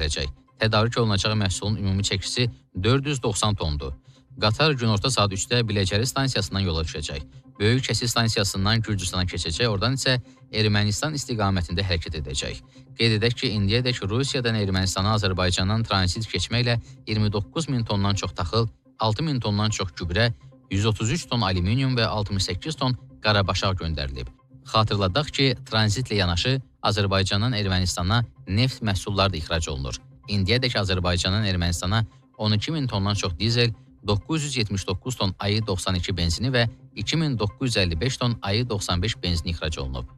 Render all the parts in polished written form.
göndəriləcək. Tədarük olunacaq məhsulun ümumi çəkisi 490 tondur. Qatar günorta saat 3-də Biləcəri stansiyasından yola düşəcək. Böyük Kəsir stansiyasından Gürcüstana keçəcək, oradan isə Ermənistan istiqamətində hərəkət edəcək. Qeyd edək ki, indiyədək Rusiyadan Ermənistana Azərbaycandan tranzit keçməklə 29 min tondan çox taxıl, 6 min tondan çox gübrə, 133 ton alüminium və 68 ton qarabaşaq göndərilib. Xatırladaq ki, tranzitlə yanaşı Azərbaycandan Ermənistana neft məhsulları da ixrac olunur. İndiyədək Azərbaycandan Ermənistana 12 min tondan çox dizel, 979 ton AY-92 benzini və 2955 ton AY-95 benzini ixrac olunub.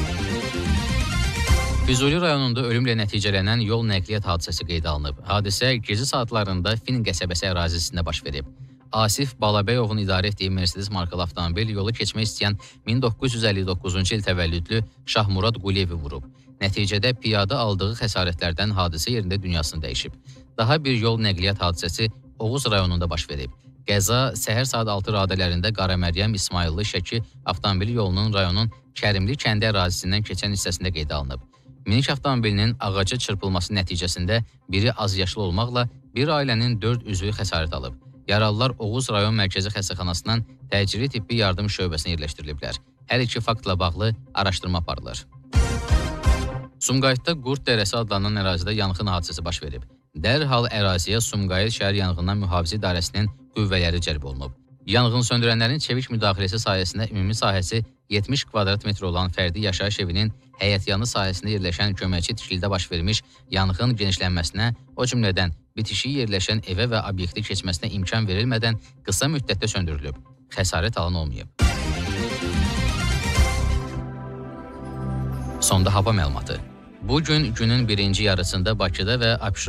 Füzuli rayonunda ölümlə nəticələnən yol nəqliyyat hadisəsi qeydə alınıb. Hadisə gecə saatlarında Fin qəsəbəsi ərazisində baş verib. Asif Balabəyovun idarə etdiyi Mercedes markalı avtomobil yolu keçmək istəyən 1959-cu il təvəllüdlü Şahmurad Quliyevi vurub. Nəticədə piyada aldığı xəsarətlərdən hadisə yerində dünyasını dəyişib. Daha bir yol nəqliyyat hadisəsi Oğuz rayonunda baş verib. Qəza səhər saat 6 radələrində Qaraməryəm İsmayıllı Şəki avtomobil yolunun rayonun Kərimli kəndi ərazisindən keçən hissəsində qeydə alınıb. Minik avtomobilinin ağaca çırpılması nəticəsində biri azyaşlı olmaqla bir ailənin 4 üzvü xəsarət alıb. Yaralılar Oğuz rayon mərkəzi xəstəxanasından təcili tibbi yardım şöbəsinə yerləşdiriliblər. Hər iki faktla bağlı araşdırma aparılır. Sumqayıtda Qurd Dərəsi adlanan ərazidə yanğın hadisəsi baş verib. Dərhal əraziyə Sumqayıt şəhər yanğından mühafizə idarəsinin qüvvələri cəlb olunub. Yanğın söndürənlərin çevik müdaxiləsi sayəsində ümumi sahəsi 70 kvadrat metr olan fərdi yaşayış evinin həyətyanı sahəsində yerləşən köməkçi tikilidə baş vermiş yanğın genişlənməsinə, o cümlədən bitişik yerləşən evə və obyekti keçməsinə imkan verilmədən qısa müddətdə söndürülüb. Xəsarət alan olmayıb. Sonda hava məlumatı. Bu gün günün birinci yarısında Bakıda və